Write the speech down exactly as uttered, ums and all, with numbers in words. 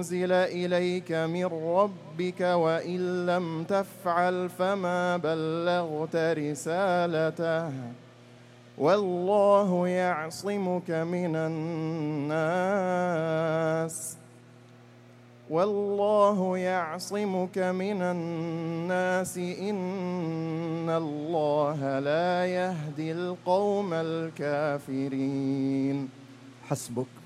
أنزل إليك من ربك وإن لم تفعل فما بلغت رسالته والله يعصمك من الناس والله يعصمك من الناس إن الله لا يهدي القوم الكافرين. حسبك.